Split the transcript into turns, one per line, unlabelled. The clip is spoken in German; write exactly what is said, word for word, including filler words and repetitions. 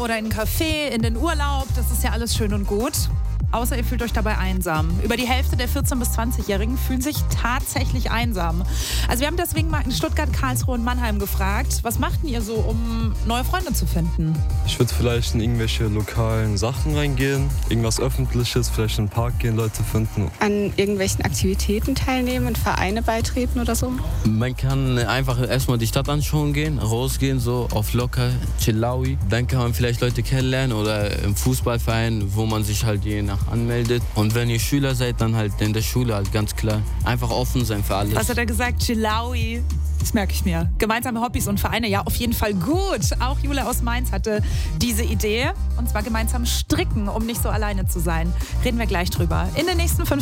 oder in ein Café, in den Urlaub. Das ist ja alles schön und gut. Außer ihr fühlt euch dabei einsam. Über die Hälfte der vierzehn- bis zwanzigjährigen fühlen sich tatsächlich einsam. Also wir haben deswegen mal in Stuttgart, Karlsruhe und Mannheim gefragt, was macht denn ihr so, um neue Freunde zu finden?
Ich würde vielleicht in irgendwelche lokalen Sachen reingehen, irgendwas Öffentliches, vielleicht in den Park gehen, Leute finden.
An irgendwelchen Aktivitäten teilnehmen und Vereine beitreten oder so?
Man kann einfach erstmal die Stadt anschauen gehen, rausgehen, so auf locker, chillaui. Dann kann man vielleicht Leute kennenlernen oder im Fußballverein, wo man sich halt je nach anmeldet. Und wenn ihr Schüler seid, dann halt in der Schule halt ganz klar. Einfach offen sein für alles.
Was hat er gesagt? Chillaui. Das merke ich mir. Gemeinsame Hobbys und Vereine, ja, auf jeden Fall gut. Auch Jule aus Mainz hatte diese Idee. Und zwar gemeinsam stricken, um nicht so alleine zu sein. Reden wir gleich drüber. In den nächsten fünf